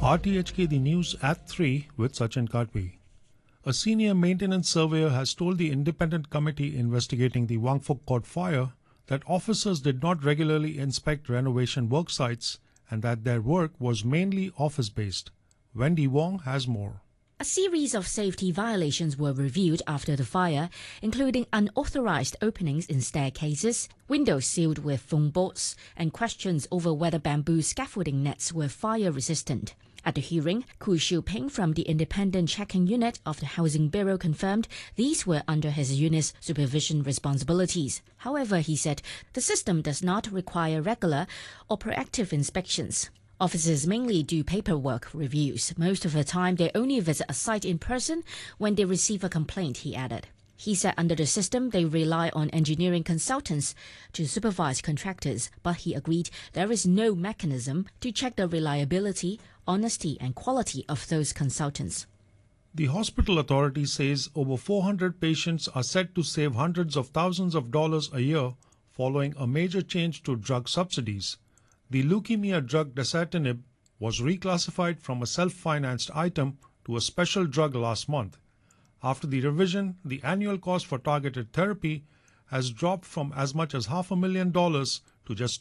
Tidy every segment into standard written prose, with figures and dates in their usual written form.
RTHK The News at 3 with Sachin Kadwi. A senior maintenance surveyor has told the independent committee investigating the Wangfuk Court fire that officers did not regularly inspect renovation work sites and that their work was mainly office-based. Wendy Wong has more. A series of safety violations were reviewed after the fire, including unauthorized openings in staircases, windows sealed with foam boards, and questions over whether bamboo scaffolding nets were fire-resistant. At the hearing, Ku Xiuping from the Independent Checking Unit of the Housing Bureau confirmed these were under his unit's supervision responsibilities. However, he said the system does not require regular or proactive inspections. Officers mainly do paperwork reviews. Most of the time, they only visit a site in person when they receive a complaint, he added. He said under the system, they rely on engineering consultants to supervise contractors, but he agreed there is no mechanism to check the reliability, honesty and quality of those consultants. The hospital authority says over 400 patients are said to save hundreds of thousands of dollars a year following a major change to drug subsidies. The leukemia drug dasatinib was reclassified from a self-financed item to a special drug last month. After the revision, the annual cost for targeted therapy has dropped from as much as $500,000 to just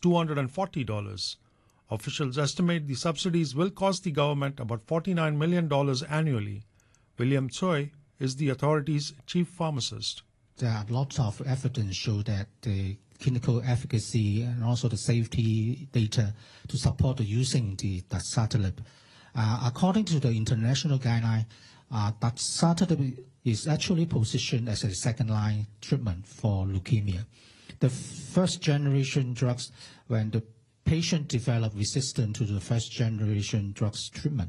$240. Officials estimate the subsidies will cost the government about $49 million annually. William Choi is the authority's chief pharmacist. There are lots of evidence show that the clinical efficacy and also the safety data to support using the dasatinib. According to the international guideline, dasatinib is actually positioned as a second-line treatment for leukemia. The first-generation drugs, when the patient develop resistance to the first-generation drugs treatment,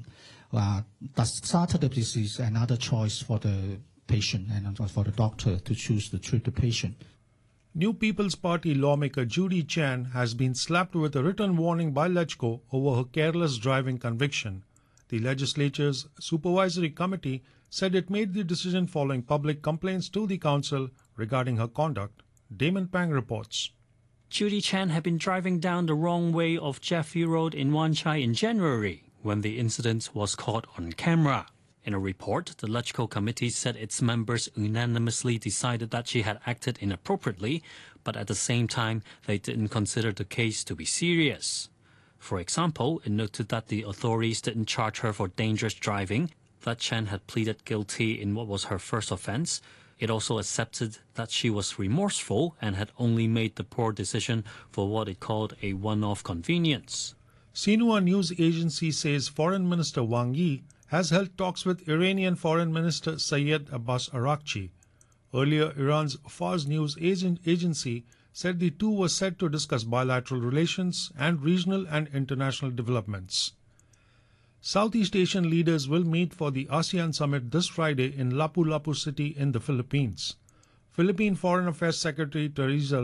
dasatinib is another choice for the patient and for the doctor to choose to treat the patient. New People's Party lawmaker Judy Chan has been slapped with a written warning by LegCo over her careless driving conviction. The legislature's supervisory committee said it made the decision following public complaints to the council regarding her conduct. Damon Pang reports. Judy Chan had been driving down the wrong way of Jeffrey Road in Wan Chai in January when the incident was caught on camera. In a report, the LegCo committee said its members unanimously decided that she had acted inappropriately, but at the same time, they didn't consider the case to be serious. For example, it noted that the authorities didn't charge her for dangerous driving, that Chen had pleaded guilty in what was her first offense. It also accepted that she was remorseful and had only made the poor decision for what it called a one-off convenience. Xinhua News Agency says Foreign Minister Wang Yi has held talks with Iranian Foreign Minister Sayed Abbas Araghchi. Earlier, Iran's Fars News Agency said the two were set to discuss bilateral relations and regional and international developments. Southeast Asian leaders will meet for the ASEAN Summit this Friday in Lapu-Lapu City in the Philippines. Philippine Foreign Affairs Secretary Teresa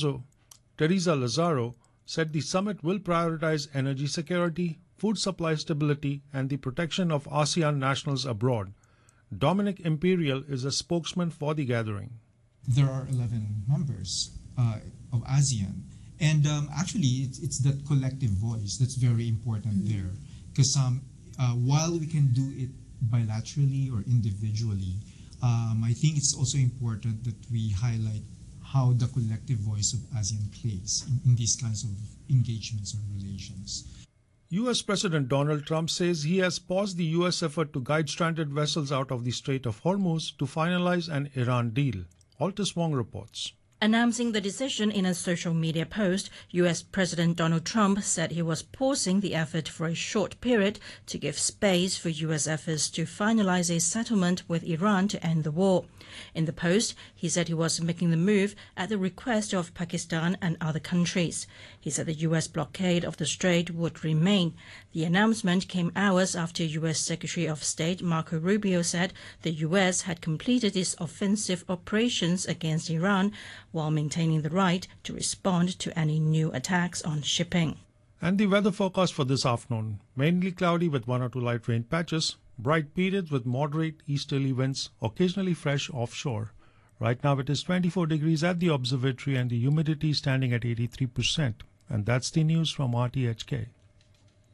Lazaro said the summit will prioritize energy security, food supply stability, and the protection of ASEAN nationals abroad. Dominic Imperial is a spokesman for the gathering. There are 11 members of ASEAN, and actually it's that collective voice that's very important there, because while we can do it bilaterally or individually, I think it's also important that we highlight how the collective voice of ASEAN plays in these kinds of engagements or relations. U.S. President Donald Trump says he has paused the U.S. effort to guide stranded vessels out of the Strait of Hormuz to finalize an Iran deal. Altus Wong reports. Announcing the decision in a social media post, U.S. President Donald Trump said he was pausing the effort for a short period to give space for U.S. efforts to finalize a settlement with Iran to end the war. In the post, he said he was making the move at the request of Pakistan and other countries. He said the U.S. blockade of the strait would remain. The announcement came hours after U.S. Secretary of State Marco Rubio said the U.S. had completed its offensive operations against Iran while maintaining the right to respond to any new attacks on shipping. And the weather forecast for this afternoon: mainly cloudy with 1 or 2 light rain patches, bright periods with moderate easterly winds, occasionally fresh offshore. Right now it is 24 degrees at the observatory and the humidity standing at 83%. And that's the news from RTHK.